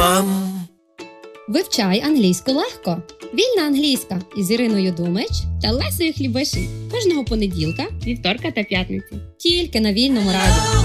мам. Вивчай англійську легко. Вільна англійська із Іриною Думич та Лесею Хлібишин. Кожного понеділка, вівторка та п'ятниці. тільки на Вільному радіо.